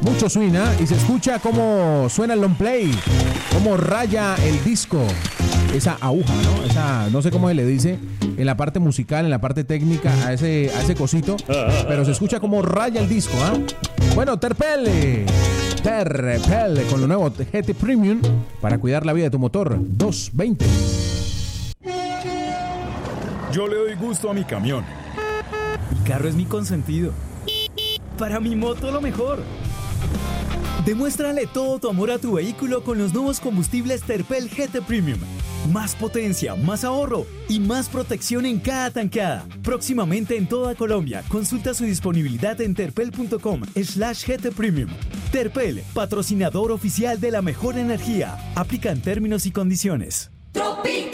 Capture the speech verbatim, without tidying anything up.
Mucho swing, ¿eh? Y se escucha cómo suena el long play, cómo raya el disco. Esa aguja, ¿no? Esa, no sé cómo se le dice en la parte musical, en la parte técnica, a ese, a ese cosito. Pero se escucha como raya el disco, ¿ah? ¿eh? Bueno, Terpel. Terpel con lo nuevo G T Premium para cuidar la vida de tu motor. doscientos veinte. Yo le doy gusto a mi camión. Mi carro es mi consentido. Para mi moto lo mejor. Demuéstrale todo tu amor a tu vehículo con los nuevos combustibles Terpel G T Premium. Más potencia, más ahorro y más protección en cada tanqueada. Próximamente en toda Colombia. Consulta su disponibilidad en terpel.com slash GT Premium. Terpel, patrocinador oficial de la mejor energía. Aplican términos y condiciones.